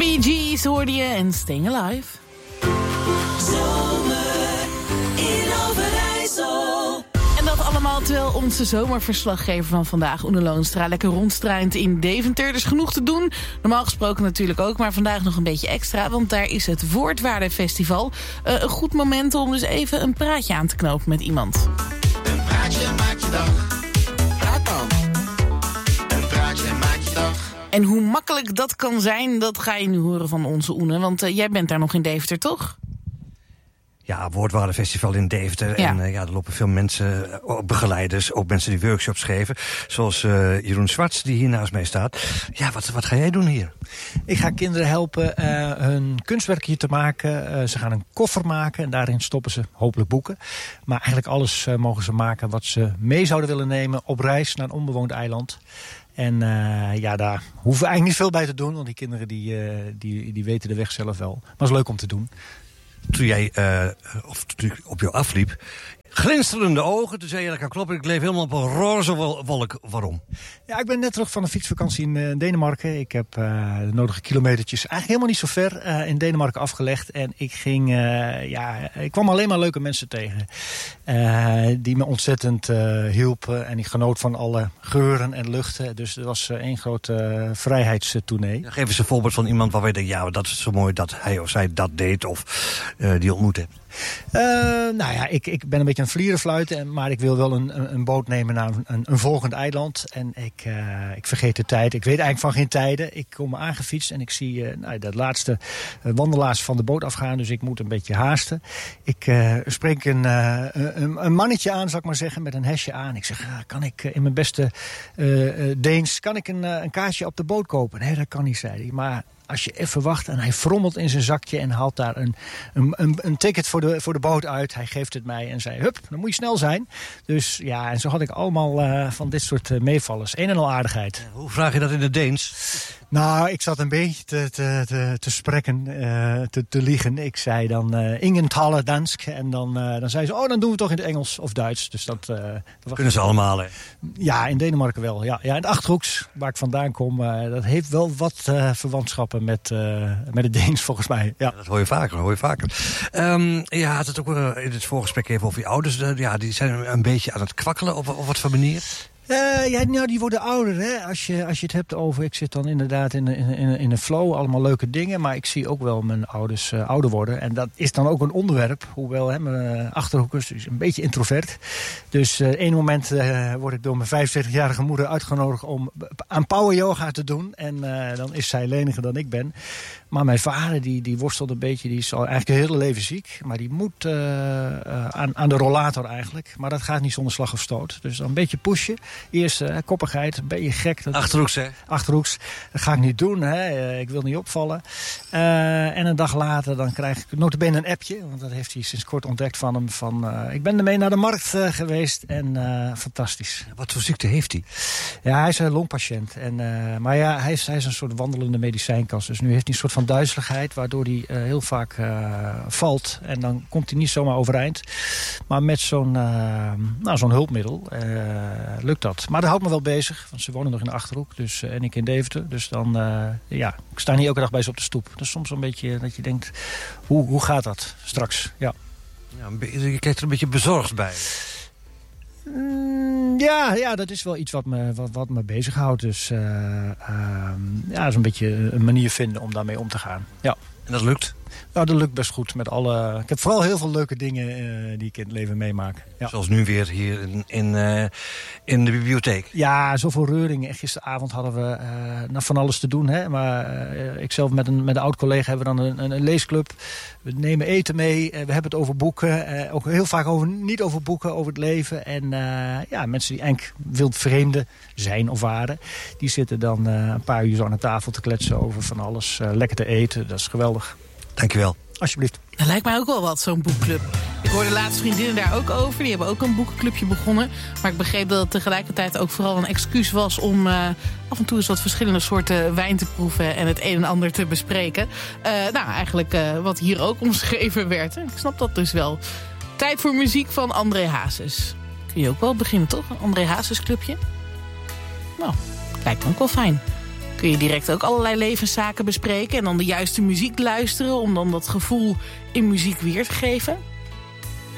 Bee Gees hoorde je en Staying Alive. Zomer in Overijssel. En dat allemaal terwijl onze zomerverslaggever van vandaag, Oene Loonstra, lekker rondstruint in Deventer. Er is genoeg te doen. Normaal gesproken natuurlijk ook, maar vandaag nog een beetje extra. Want daar is het Woordwaardefestival. Een goed moment om dus even een praatje aan te knopen met iemand. Een praatje maakt je dag. Praat dan. Een praatje maakt je dag. En hoe makkelijk dat kan zijn, dat ga je nu horen van onze Oene. Want jij bent daar nog in Deventer, toch? Ja, Woordwaardefestival in Deventer. Ja. En er lopen veel mensen, ook begeleiders, ook mensen die workshops geven. Zoals Jeroen Zwarts, die hier naast mij staat. Ja, wat ga jij doen hier? Ik ga kinderen helpen hun kunstwerkje te maken. Ze gaan een koffer maken en daarin stoppen ze hopelijk boeken. Maar eigenlijk alles mogen ze maken wat ze mee zouden willen nemen op reis naar een onbewoond eiland. En daar hoeven we eigenlijk niet veel bij te doen, want die kinderen die weten de weg zelf wel. Maar het is leuk om te doen. Toen jij op jou afliep, glinsterende ogen, toen zei je dat kan kloppen. Ik leef helemaal op een roze wolk. Waarom? Ja, ik ben net terug van een fietsvakantie in Denemarken. Ik heb de nodige kilometertjes eigenlijk helemaal niet zo ver in Denemarken afgelegd. En ik kwam alleen maar leuke mensen tegen. Die me ontzettend hielpen. En ik genoot van alle geuren en luchten. Dus het was één grote vrijheidstournee. Ja, geef eens een voorbeeld van iemand waar je denkt, ja, dat is zo mooi dat hij of zij dat deed of die ontmoet hebt. Ik ben een beetje aan het vlierenfluiten, maar ik wil wel een boot nemen naar een volgend eiland. En ik vergeet de tijd. Ik weet eigenlijk van geen tijden. Ik kom aangefietst en ik zie de laatste wandelaars van de boot afgaan. Dus ik moet een beetje haasten. Ik spreek een mannetje aan, zal ik maar zeggen, met een hesje aan. Ik zeg, kan ik in mijn beste Deens, kan ik een kaartje op de boot kopen? Nee, dat kan niet, zei hij. Maar als je even wacht en hij frommelt in zijn zakje en haalt daar een ticket voor de boot uit. Hij geeft het mij en zei, hup, dan moet je snel zijn. Dus ja, en zo had ik allemaal van dit soort meevallers. Een en al aardigheid. Hoe vraag je dat in het Deens? Nou, ik zat een beetje te spreken, te liegen. Ik zei dan ingen talen dansk. En dan zei ze, dan doen we het toch in het Engels of Duits. Dus dat kunnen ze allemaal, hè? Ja, in Denemarken wel. Ja, in het Achterhoeks, waar ik vandaan kom, dat heeft wel wat verwantschappen met het Deens, volgens mij. Ja. Dat hoor je vaker. Je had het ook in het voorgesprek even over je ouders. Die zijn een beetje aan het kwakkelen op wat voor manier? Die worden ouder. Hè? Als je het hebt over... Ik zit dan inderdaad in een flow, allemaal leuke dingen. Maar ik zie ook wel mijn ouders ouder worden. En dat is dan ook een onderwerp. Hoewel, mijn Achterhoekers is een beetje introvert. Dus één moment word ik door mijn 75-jarige moeder uitgenodigd om aan power yoga te doen. En dan is zij leniger dan ik ben. Maar mijn vader, die worstelt een beetje. Die is al eigenlijk het hele leven ziek. Maar die moet aan de rollator eigenlijk. Maar dat gaat niet zonder slag of stoot. Dus dan een beetje pushen. Eerst koppigheid, een beetje gek. Achterhoeks, hè? Achterhoeks. Dat ga ik niet doen, hè. Ik wil niet opvallen. En een dag later dan krijg ik nota bene een appje. Want dat heeft hij sinds kort ontdekt van hem. Ik ben ermee naar de markt geweest. En fantastisch. Wat voor ziekte heeft hij? Ja, hij is een longpatiënt. Maar ja, hij is een soort wandelende medicijnkast. Dus nu heeft hij een soort van duizeligheid. Waardoor hij heel vaak valt. En dan komt hij niet zomaar overeind. Maar met zo'n hulpmiddel lukt dat. Maar dat houdt me wel bezig. Want ze wonen nog in de Achterhoek. Dus, en ik in Deventer. Dus dan, ik sta niet elke dag bij ze op de stoep. Dat is soms een beetje dat je denkt, hoe gaat dat straks? Ja. Je kijkt er een beetje bezorgd bij. Ja, dat is wel iets wat me bezighoudt. Dus dat is een beetje een manier vinden om daarmee om te gaan. Ja. En dat lukt? Nou, dat lukt best goed. Ik heb vooral heel veel leuke dingen die ik in het leven meemaak. Ja. Zoals nu weer hier in de bibliotheek. Ja, zoveel reuringen. En gisteravond hadden we van alles te doen. Hè? Maar ikzelf met een oud-collega hebben we dan een leesclub. We nemen eten mee. We hebben het over boeken. Ook heel vaak niet over boeken, over het leven. En mensen die eigenlijk wildvreemden zijn of waren, die zitten dan een paar uur zo aan de tafel te kletsen over van alles. Lekker te eten. Dat is geweldig. Dankjewel. Alsjeblieft. Dat lijkt mij ook wel wat, zo'n boekclub. Ik hoorde laatst vriendinnen daar ook over. Die hebben ook een boekenclubje begonnen. Maar ik begreep dat het tegelijkertijd ook vooral een excuus was om af en toe eens wat verschillende soorten wijn te proeven en het een en ander te bespreken. Eigenlijk wat hier ook omschreven werd. Ik snap dat dus wel. Tijd voor muziek van André Hazes. Kun je ook wel beginnen, toch? Een André Hazes clubje? Nou, lijkt me ook wel fijn. Kun Kun je direct ook allerlei levenszaken bespreken en dan de juiste muziek luisteren om dan dat gevoel in muziek weer te geven.